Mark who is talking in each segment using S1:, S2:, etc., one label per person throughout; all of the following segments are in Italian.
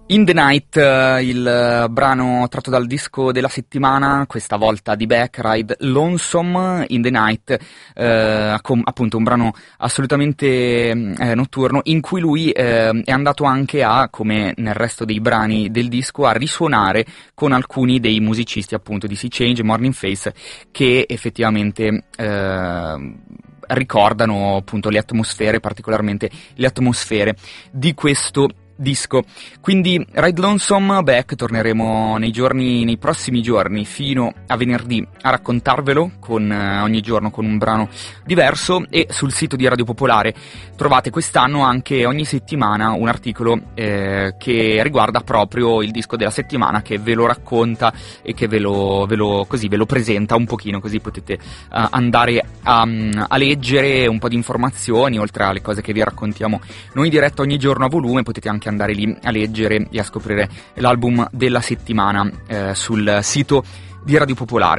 S1: In the Night, il brano tratto dal disco della settimana, questa volta di Beck, Ride Lonesome. In the Night, appunto un brano assolutamente notturno, in cui lui è andato anche a, come nel resto dei brani del disco, a risuonare con alcuni dei musicisti appunto di Sea Change e Morning Face, che effettivamente ricordano appunto le atmosfere, particolarmente le atmosfere di questo disco. Quindi Ride Lonesome, Beck, torneremo nei prossimi giorni fino a venerdì a raccontarvelo ogni giorno con un brano diverso, e sul sito di Radio Popolare trovate quest'anno anche ogni settimana un articolo che riguarda proprio il disco della settimana, che ve lo racconta e che ve lo presenta un pochino, così potete andare a leggere un po' di informazioni, oltre alle cose che vi raccontiamo noi in diretta ogni giorno a volume. Potete anche andare lì a leggere e a scoprire l'album della settimana sul sito di Radio Popolare.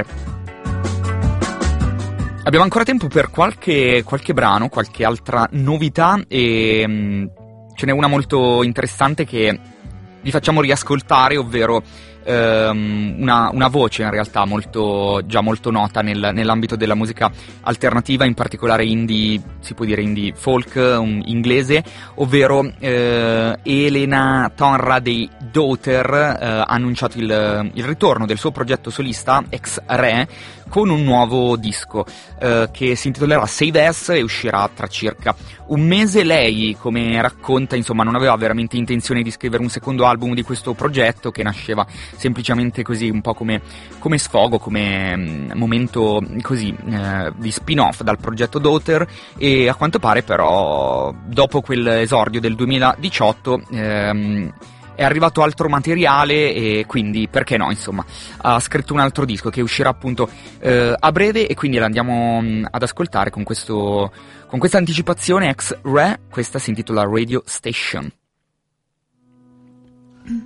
S1: Abbiamo ancora tempo per qualche brano, qualche altra novità, e ce n'è una molto interessante che vi facciamo riascoltare, ovvero una voce in realtà già molto nota nell'ambito della musica alternativa, in particolare indie, si può dire indie folk inglese, ovvero Elena Tonra dei Daughter ha annunciato il ritorno del suo progetto solista X-Ray con un nuovo disco che si intitolerà Save Us e uscirà tra circa un mese. Lei, come racconta, insomma, non aveva veramente intenzione di scrivere un secondo album di questo progetto, che nasceva semplicemente così, un po' come sfogo, come momento così di spin-off dal progetto Daughter, e a quanto pare però dopo quell'esordio del 2018 è arrivato altro materiale, e quindi perché no, insomma, ha scritto un altro disco che uscirà appunto a breve, e quindi l'andiamo ad ascoltare con questa anticipazione X-Ray. Questa si intitola Radio Station.